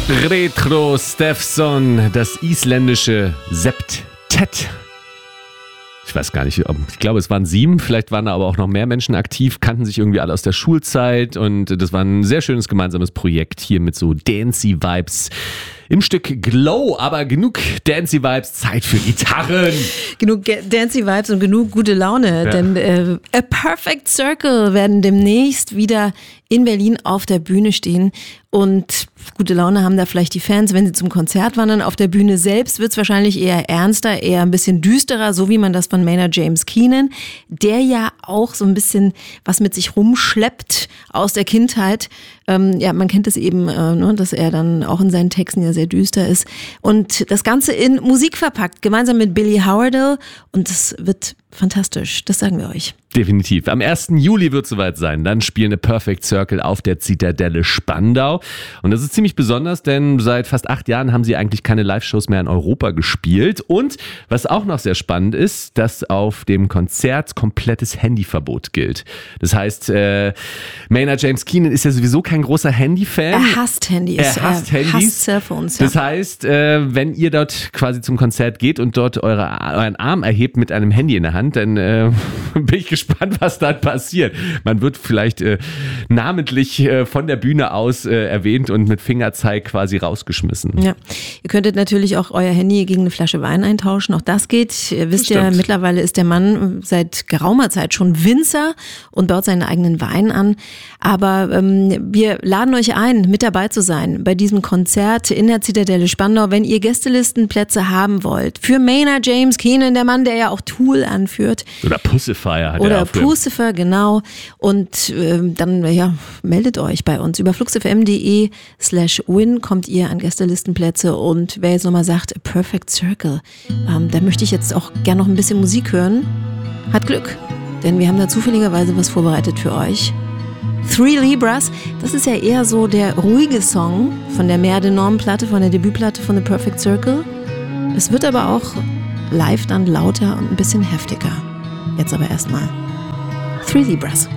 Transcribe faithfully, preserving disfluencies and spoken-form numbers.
Retro Steffson, das isländische Septett. Ich weiß gar nicht, ich glaube, es waren sieben, vielleicht waren da aber auch noch mehr Menschen aktiv, kannten sich irgendwie alle aus der Schulzeit und das war ein sehr schönes gemeinsames Projekt hier mit so Dancey-Vibes im Stück Glow, aber genug Dancey-Vibes, Zeit für Gitarren. Genug Dancey-Vibes und genug gute Laune, ja. Denn äh, A Perfect Circle werden demnächst wieder in Berlin auf der Bühne stehen und gute Laune haben da vielleicht die Fans, wenn sie zum Konzert wandern. Auf der Bühne selbst wird es wahrscheinlich eher ernster, eher ein bisschen düsterer, so wie man das von Maynard James Keenan, der ja auch so ein bisschen was mit sich rumschleppt aus der Kindheit. Ähm, ja, man kennt es eben, äh, ne, dass er dann auch in seinen Texten ja sehr düster ist. Und das Ganze in Musik verpackt, gemeinsam mit Billy Howerdel. Und das wird fantastisch, das sagen wir euch. Definitiv. Am ersten Juli wird es soweit sein. Dann spielen A Perfect Circle auf der Zitadelle Spandau. Und das ist ziemlich besonders, denn seit fast acht Jahren haben sie eigentlich keine Live-Shows mehr in Europa gespielt. Und was auch noch sehr spannend ist, dass auf dem Konzert komplettes Handyverbot gilt. Das heißt, äh, Maynard James Keenan ist ja sowieso kein großer Handy-Fan. Er hasst Handys. Er hasst er Handys. hasst Cellphones. Ja. Das heißt, äh, wenn ihr dort quasi zum Konzert geht und dort eure, euren Arm erhebt mit einem Handy in der Hand, dann äh, bin ich gespannt, was dann passiert. Man wird vielleicht äh, namentlich äh, von der Bühne aus äh, erwähnt und mit Fingerzeig quasi rausgeschmissen. Ja, ihr könntet natürlich auch euer Handy gegen eine Flasche Wein eintauschen. Auch das geht. Ihr wisst ja, mittlerweile ist der Mann seit geraumer Zeit schon Winzer und baut seinen eigenen Wein an. Aber ähm, wir laden euch ein, mit dabei zu sein bei diesem Konzert in der Zitadelle Spandau. Wenn ihr Gästelistenplätze haben wollt für Maynard James Keenan, der Mann, der ja auch Tool anführt. Oder Pussifier hat Oder er auch. Pussifier, genau. Und äh, dann ja, meldet euch bei uns. Über fluxfm.de slash win kommt ihr an Gästelistenplätze. Und wer jetzt nochmal sagt, A Perfect Circle, ähm, da möchte ich jetzt auch gerne noch ein bisschen Musik hören. Hat Glück, denn wir haben da zufälligerweise was vorbereitet für euch. Three Libras, das ist ja eher so der ruhige Song von der Mer de Norm-Platte, von der Debütplatte von The Perfect Circle. Es wird aber auch live dann lauter und ein bisschen heftiger. Jetzt aber erstmal Three Libras.